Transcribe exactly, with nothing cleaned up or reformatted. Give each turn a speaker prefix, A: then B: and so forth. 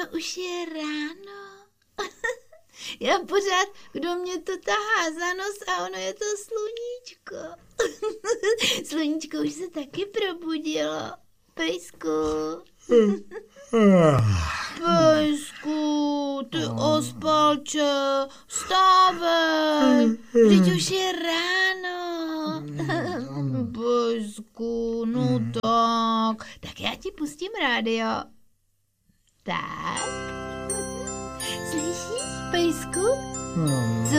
A: už je ráno. Já pořád, kdo mě to tahá za nos a ono je to sluníčko. Sluníčko už se taky probudilo. Pejsku. Pejsku, ty ospalče, vstávej, teď už je ráno. Pejsku, no tak, tak já ti pustím rádio. Tak, slyšíš, pejsku?